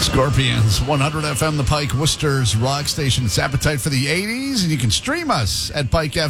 Scorpions, 100 FM, the Pike, Worcester's rock station. It's Appetite for the 80s, and you can stream us at Pike